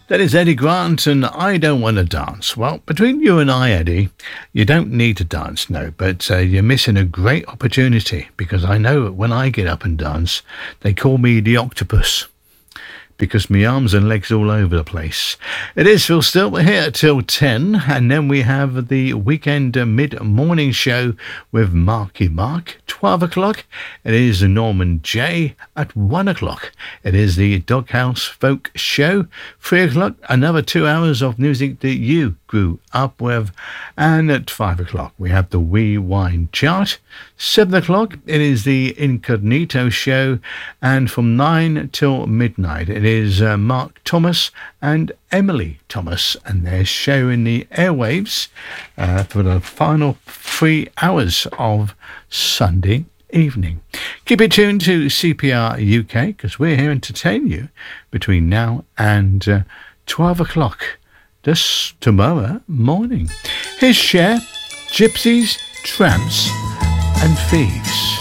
That is Eddie Grant and I Don't Want to Dance. Well, between you and I, Eddie, you don't need to dance, no, but you're missing a great opportunity because I know when I get up and dance, they call me the octopus because my arms and legs all over the place. It is Phil Still here till 10, and then we have the weekend mid-morning show with Marky Mark, 12 o'clock. It is Norman J at 1 o'clock. It is the Doghouse Folk Show, 3 o'clock, another 2 hours of music that you grew up with, and at 5 o'clock we have the Rewind Chart. 7 o'clock it is the Incognito Show, and from 9 till midnight it is Mark Thomas and Emily Thomas, and they're sharing the airwaves for the final 3 hours of Sunday evening. Keep it tuned to CPR UK because we're here to entertain you between now and 12 o'clock this tomorrow morning. Here's Cher, Gypsies, Tramps and Thieves.